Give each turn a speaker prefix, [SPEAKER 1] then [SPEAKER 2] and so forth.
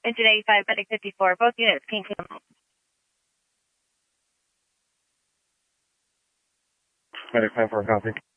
[SPEAKER 1] Engine 85, Medic 54, both units, King 2.
[SPEAKER 2] 54, copy.